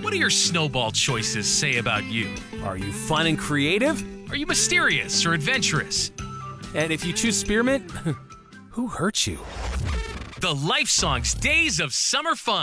What do your snowball choices say about you? Are you fun and creative? Are you mysterious or adventurous? And if you choose spearmint, who hurt you? The Life Songs Days of Summer Fun.